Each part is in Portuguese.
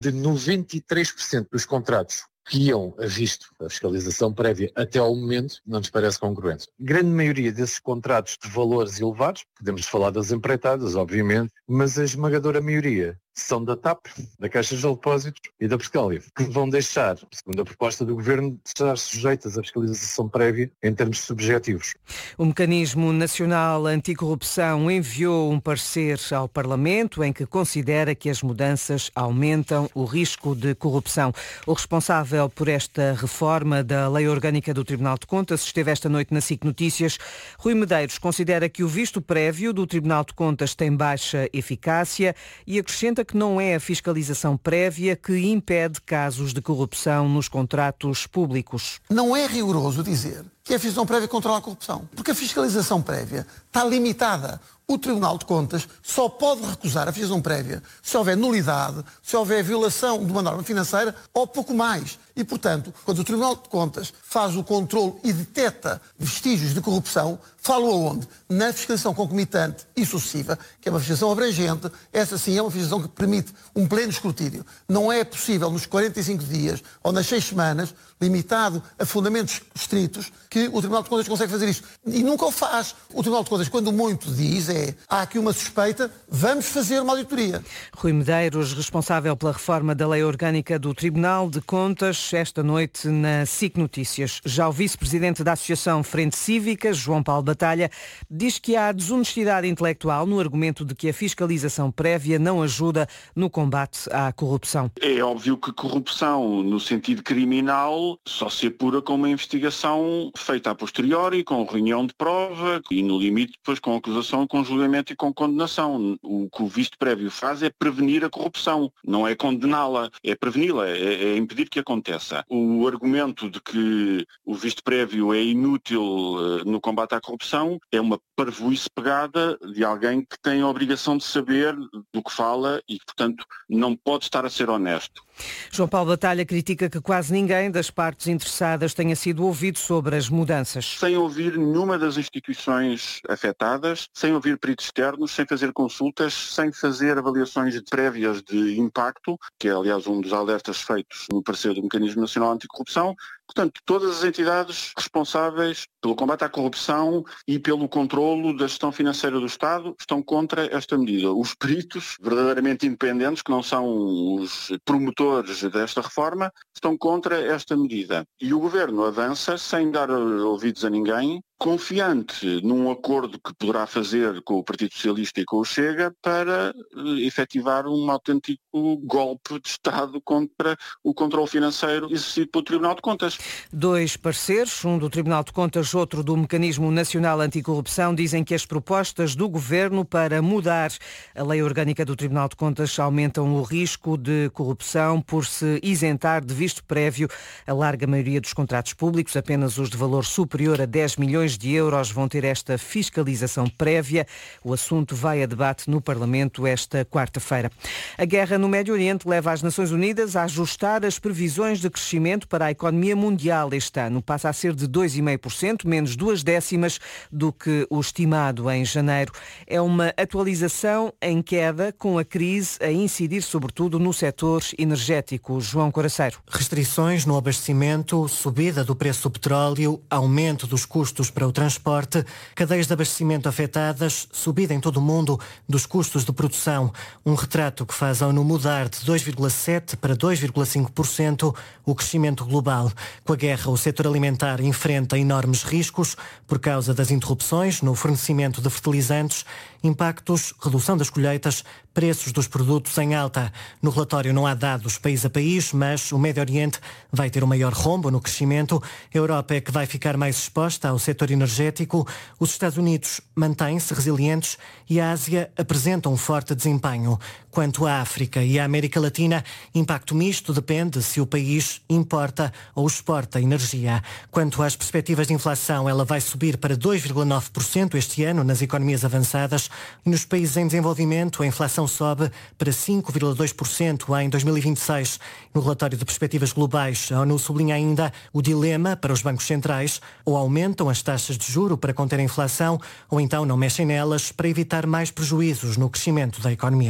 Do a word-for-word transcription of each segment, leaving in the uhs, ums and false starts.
de noventa e três por cento dos contratos que iam a visto a fiscalização prévia até ao momento, não nos parece congruente. Grande maioria desses contratos de valores elevados, podemos falar das empreitadas, obviamente, mas a esmagadora maioria são da T A P, da Caixa de Depósitos e da Portugália, que vão deixar, segundo a proposta do Governo, de estar sujeitas à fiscalização prévia em termos subjetivos. O Mecanismo Nacional Anticorrupção enviou um parecer ao Parlamento em que considera que as mudanças aumentam o risco de corrupção. O responsável por esta reforma da Lei Orgânica do Tribunal de Contas esteve esta noite na S I C Notícias. Rui Medeiros considera que o visto prévio do Tribunal de Contas tem baixa eficácia e acrescenta que não é a fiscalização prévia que impede casos de corrupção nos contratos públicos. Não é rigoroso dizer que a fiscalização prévia controla a corrupção, porque a fiscalização prévia está limitada. O Tribunal de Contas só pode recusar a fiscalização prévia se houver nulidade, se houver violação de uma norma financeira ou pouco mais. E, portanto, quando o Tribunal de Contas faz o controle e detecta vestígios de corrupção, falo aonde? Na fiscalização concomitante e sucessiva, que é uma fiscalização abrangente. Essa sim é uma fiscalização que permite um pleno escrutínio. Não é possível nos quarenta e cinco dias ou nas seis semanas, limitado a fundamentos estritos, que o Tribunal de Contas consegue fazer isto. E nunca o faz. O Tribunal de Contas, quando muito diz, é há aqui uma suspeita, vamos fazer uma auditoria. Rui Medeiros, responsável pela reforma da Lei Orgânica do Tribunal de Contas, esta noite na S I C Notícias. Já o vice-presidente da Associação Frente Cívica, João Paulo Batalha, diz que há desonestidade intelectual no argumento de que a fiscalização prévia não ajuda no combate à corrupção. É óbvio que corrupção, no sentido criminal, só se apura com uma investigação feita a posteriori, com reunião de prova e, no limite, depois com acusação, com julgamento e com condenação. O que o visto prévio faz é prevenir a corrupção, não é condená-la, é preveni-la, é, é impedir que aconteça. O argumento de que o visto prévio é inútil uh, no combate à corrupção é uma parvoíce pegada de alguém que tem a obrigação de saber do que fala e, portanto, não pode estar a ser honesto. João Paulo Batalha critica que quase ninguém das partes interessadas tenha sido ouvido sobre as mudanças. Sem ouvir nenhuma das instituições afetadas, sem ouvir peritos externos, sem fazer consultas, sem fazer avaliações prévias de impacto, que é aliás um dos alertas feitos no parecer do Mecanismo Nacional Anticorrupção. Portanto, todas as entidades responsáveis pelo combate à corrupção e pelo controlo da gestão financeira do Estado estão contra esta medida. Os peritos, verdadeiramente independentes, que não são os promotores desta reforma, estão contra esta medida. E o Governo avança sem dar ouvidos a ninguém, confiante num acordo que poderá fazer com o Partido Socialista e com o Chega para eh, efetivar um autêntico golpe de Estado contra o controle financeiro exercido pelo Tribunal de Contas. Dois parceiros, um do Tribunal de Contas, outro do Mecanismo Nacional Anticorrupção, dizem que as propostas do Governo para mudar a Lei Orgânica do Tribunal de Contas aumentam o risco de corrupção por se isentar de visto prévio a larga maioria dos contratos públicos. Apenas os de valor superior a dez milhões de euros vão ter esta fiscalização prévia. O assunto vai a debate no Parlamento esta quarta-feira. A guerra no Médio Oriente leva as Nações Unidas a ajustar as previsões de crescimento para a economia mundial este ano. Passa a ser de dois vírgula cinco por cento, menos duas décimas do que o estimado em janeiro. É uma atualização em queda, com a crise a incidir sobretudo no setor energético. João Coraceiro. Restrições no abastecimento, subida do preço do petróleo, aumento dos custos para o transporte, cadeias de abastecimento afetadas, subida em todo o mundo dos custos de produção. Um retrato que faz a ONU mudar de dois vírgula sete por cento para dois vírgula cinco por cento o crescimento global. Com a guerra, o setor alimentar enfrenta enormes riscos por causa das interrupções no fornecimento de fertilizantes, impactos, redução das colheitas, preços dos produtos em alta. No relatório não há dados país a país, mas o Médio Oriente vai ter o maior rombo no crescimento. A Europa é que vai ficar mais exposta ao setor energético. Os Estados Unidos mantêm-se resilientes e a Ásia apresenta um forte desempenho. Quanto à África e à América Latina, impacto misto, depende se o país importa ou exporta energia. Quanto às perspectivas de inflação, ela vai subir para dois vírgula nove por cento este ano nas economias avançadas e nos países em desenvolvimento a inflação sobe para cinco vírgula dois por cento em dois mil e vinte e seis. No relatório de perspectivas globais, a ONU sublinha ainda o dilema para os bancos centrais: ou aumentam as taxas de juro para conter a inflação, ou então não mexem nelas para evitar mais prejuízos no crescimento da economia.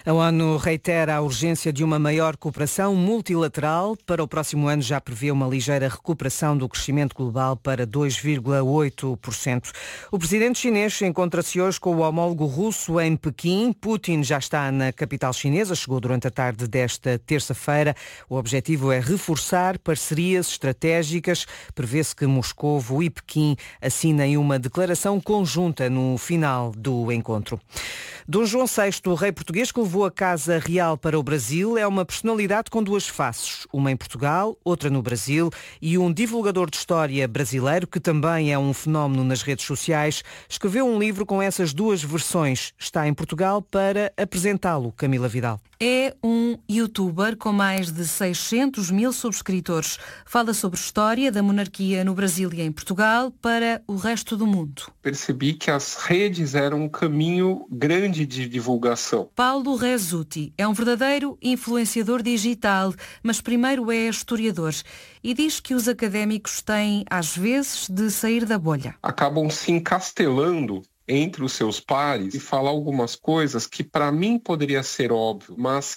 A ONU reitera a urgência de uma maior cooperação multilateral. Para o próximo ano já prevê uma ligeira recuperação do crescimento global para dois vírgula oito por cento. O presidente chinês encontra-se hoje com o homólogo russo em Pequim. Putin já está na capital chinesa, chegou durante a tarde desta terça-feira. O objetivo é reforçar parcerias estratégicas. Prevê-se que Moscovo e Pequim assinem uma declaração conjunta no final do encontro. Dom João sexto, o rei português que levou a Casa Real para o Brasil, é uma personalidade com duas faces, uma em Portugal, outra no Brasil, e um divulgador de história brasileiro, que também é um fenómeno nas redes sociais, escreveu um livro com essas duas versões. Está em Portugal para apresentá-lo, Camila Vidal. É um youtuber com mais de seiscentos mil subscritores. Fala sobre história da monarquia no Brasil e em Portugal para o resto do mundo. Percebi que as redes eram um caminho grande de divulgação. Paulo Resutti é um verdadeiro influenciador digital, mas primeiro é historiador e diz que os académicos têm, às vezes, de sair da bolha. Acabam se encastelando entre os seus pares e falar algumas coisas que para mim poderia ser óbvio, mas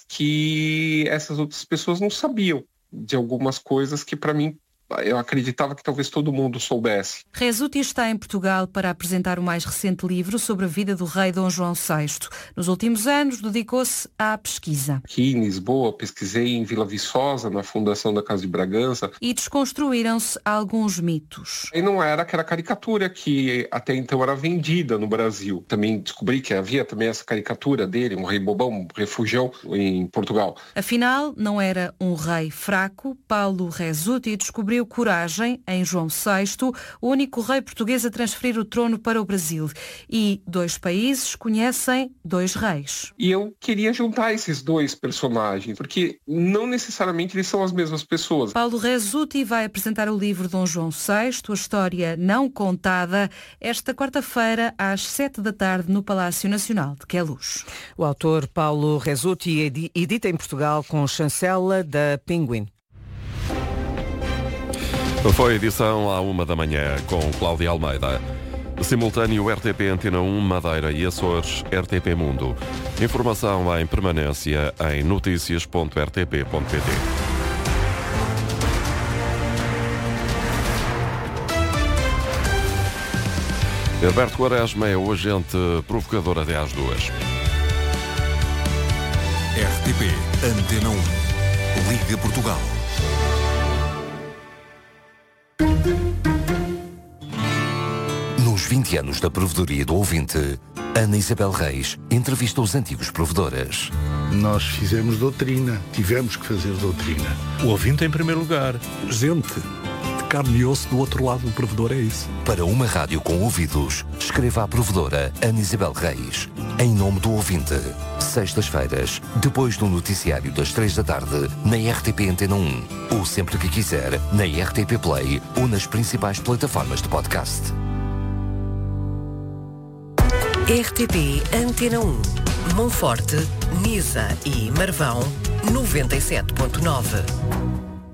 que essas outras pessoas não sabiam de algumas coisas que para mim eu acreditava que talvez todo mundo soubesse. Resutti está em Portugal para apresentar o mais recente livro sobre a vida do rei Dom João sexto. Nos últimos anos, dedicou-se à pesquisa. Aqui em Lisboa, pesquisei em Vila Viçosa, na fundação da Casa de Bragança. E desconstruíram-se alguns mitos. E não era aquela caricatura que até então era vendida no Brasil. Também descobri que havia também essa caricatura dele, um rei bobão, um refugião em Portugal. Afinal, não era um rei fraco. Paulo Resutti descobriu coragem em João sexto, o único rei português a transferir o trono para o Brasil. E dois países conhecem dois reis. E eu queria juntar esses dois personagens, porque não necessariamente eles são as mesmas pessoas. Paulo Resutti vai apresentar o livro Dom João sexto, a história não contada, esta quarta-feira às sete da tarde no Palácio Nacional de Queluz. O autor Paulo Resutti edita em Portugal com chancela da Penguin. Foi a edição à uma da manhã com Cláudia Almeida. Simultâneo R T P Antena um, Madeira e Açores, R T P Mundo. Informação em permanência em notícias ponto r t p ponto p t. Alberto Quaresma é o agente provocador até às duas. R T P Antena um. Liga Portugal. Nos vinte anos da provedoria do ouvinte, Ana Isabel Reis entrevista os antigos provedoras. Nós fizemos doutrina, tivemos que fazer doutrina. O ouvinte em primeiro lugar. Gente de carne e osso do outro lado do provedor, é isso. Para uma rádio com ouvidos, escreva à provedora Ana Isabel Reis. Em nome do ouvinte. Sextas-feiras, depois do noticiário das três da tarde, na R T P Antena um. Ou sempre que quiser, na R T P Play ou nas principais plataformas de podcast. R T P Antena um. Monforte, Nisa e Marvão, noventa e sete ponto nove.